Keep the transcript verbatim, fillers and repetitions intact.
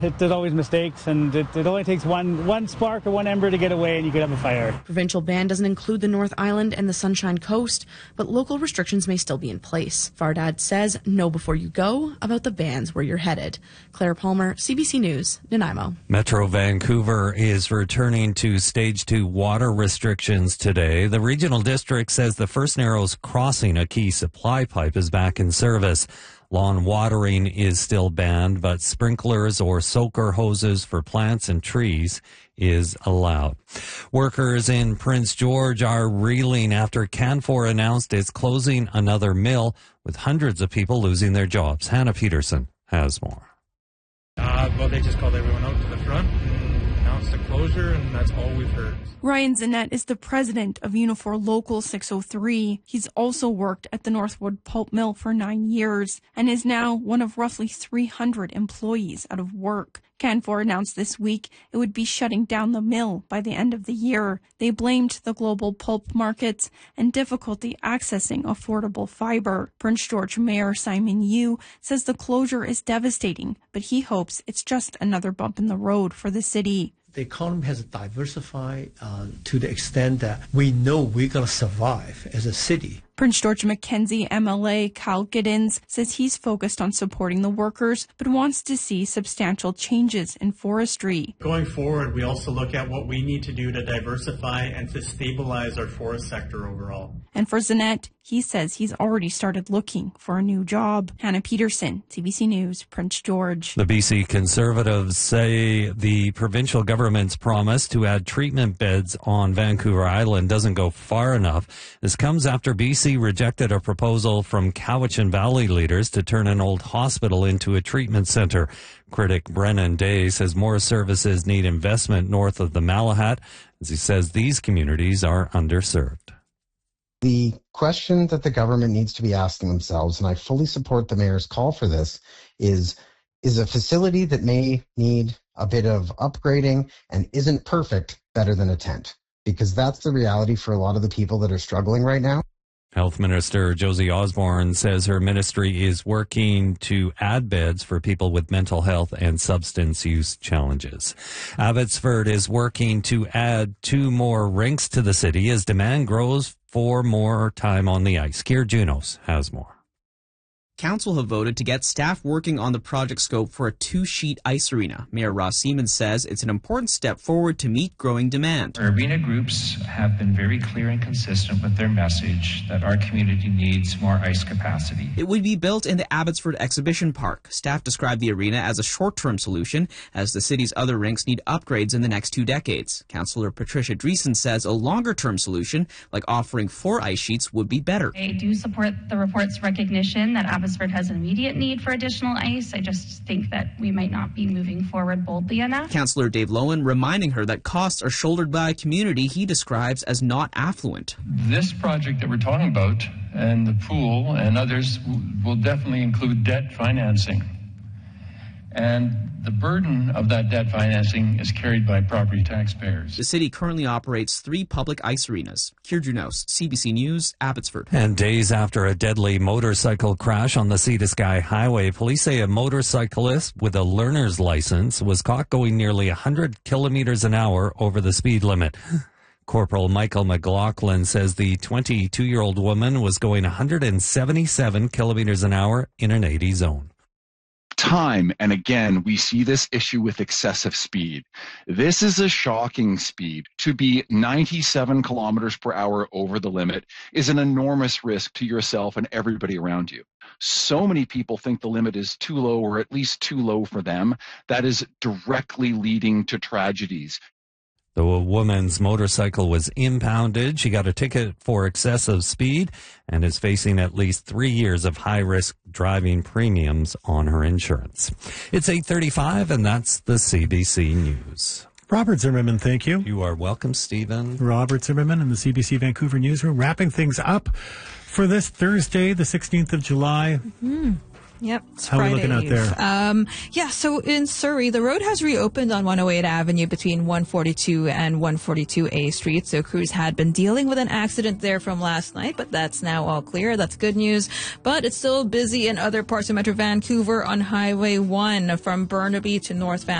It, there's always mistakes, and it, it only takes one one spark or one ember to get away, and you could have a fire. Provincial ban doesn't include the North Island and the Sunshine Coast, but local restrictions may still be in place. Fardad says know before you go about the bans where you're headed. Claire Palmer, C B C News, Nanaimo. Metro Vancouver is returning to stage two water restrictions today. The regional district says the First Narrows crossing, a key supply pipe, is back in service. Lawn watering is still banned, but sprinklers or soaker hoses for plants and trees is allowed. Workers in Prince George are reeling after Canfor announced it's closing another mill, with hundreds of people losing their jobs. Hannah Peterson has more. Uh, well, they just called everyone out to the front and announced a closure, and that's all we've heard. Ryan Zanette is the president of Unifor Local six oh three. He's also worked at the Northwood Pulp Mill for nine years and is now one of roughly three hundred employees out of work. Canfor announced this week it would be shutting down the mill by the end of the year. They blamed the global pulp markets and difficulty accessing affordable fiber. Prince George Mayor Simon Yu says the closure is devastating, but he hopes it's just another bump in the road for the city. The economy has diversified uh, to the extent that we know we're going to survive as a city. Prince George Mackenzie M L A Kyle Giddens says he's focused on supporting the workers, but wants to see substantial changes in forestry. Going forward, we also look at what we need to do to diversify and to stabilize our forest sector overall. And for Zanette, he says he's already started looking for a new job. Hannah Peterson, C B C News, Prince George. The B C Conservatives say the provincial government's promise to add treatment beds on Vancouver Island doesn't go far enough. This comes after B C rejected a proposal from Cowichan Valley leaders to turn an old hospital into a treatment center. Critic Brennan Day says more services need investment north of the Malahat, as he says these communities are underserved. The question that the government needs to be asking themselves, and I fully support the mayor's call for this, is, is a facility that may need a bit of upgrading and isn't perfect better than a tent? Because that's the reality for a lot of the people that are struggling right now. Health Minister Josie Osborne says her ministry is working to add beds for people with mental health and substance use challenges. Abbotsford is working to add two more rinks to the city as demand grows for more time on the ice. Kier Junos has more. Council have voted to get staff working on the project scope for a two-sheet ice arena. Mayor Ross Siemens says it's an important step forward to meet growing demand. Arena groups have been very clear and consistent with their message that our community needs more ice capacity. It would be built in the Abbotsford Exhibition Park. Staff described the arena as a short-term solution, as the city's other rinks need upgrades in the next two decades. Councillor Patricia Dreesen says a longer-term solution, like offering four ice sheets, would be better. I do support the report's recognition that Abbotsford has an immediate need for additional ice. I just think that we might not be moving forward boldly enough. Councillor Dave Lowen reminding her that costs are shouldered by a community he describes as not affluent. This project that we're talking about and the pool and others will definitely include debt financing. And the burden of that debt financing is carried by property taxpayers. The city currently operates three public ice arenas. Kier Junos, C B C News, Abbotsford. And days after a deadly motorcycle crash on the Sea to Sky Highway, police say a motorcyclist with a learner's license was caught going nearly one hundred kilometers an hour over the speed limit. Corporal Michael McLaughlin says the twenty-two-year-old woman was going one hundred seventy-seven kilometers an hour in an eighty zone. Time and again, we see this issue with excessive speed. This is a shocking speed. To be ninety-seven kilometers per hour over the limit is an enormous risk to yourself and everybody around you. So many people think the limit is too low, or at least too low for them. That is directly leading to tragedies. The woman's motorcycle was impounded. She got a ticket for excessive speed and is facing at least three years of high-risk driving premiums on her insurance. It's eight thirty-five, and that's the C B C News. Robert Zimmerman, thank you. You are welcome, Stephen. Robert Zimmerman in the C B C Vancouver newsroom, wrapping things up for this Thursday, the sixteenth of July. Mm-hmm. Yep. It's How Friday are we looking out Eve. there? Um, yeah, so in Surrey, the road has reopened on one oh eight Avenue between one forty-two and one forty-two A Street. So crews had been dealing with an accident there from last night, but that's now all clear. That's good news. But it's still busy in other parts of Metro Vancouver on Highway one from Burnaby to North Vancouver.